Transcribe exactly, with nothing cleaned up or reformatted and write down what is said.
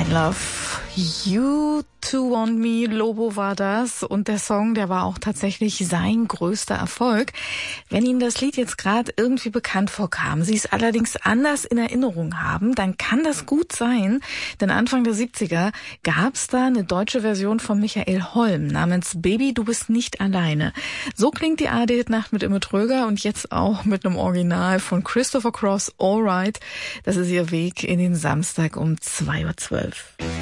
I Love You To Want Me, Lobo war das. Und der Song, der war auch tatsächlich sein größter Erfolg. Wenn Ihnen das Lied jetzt gerade irgendwie bekannt vorkam, Sie es allerdings anders in Erinnerung haben, dann kann das gut sein. Denn Anfang der siebziger gab es da eine deutsche Version von Michael Holm namens Baby, du bist nicht alleine. So klingt die A R D-Nacht mit Imme Tröger und jetzt auch mit einem Original von Christopher Cross, All Right. Das ist Ihr Weg in den Samstag um zwei Uhr zwölf.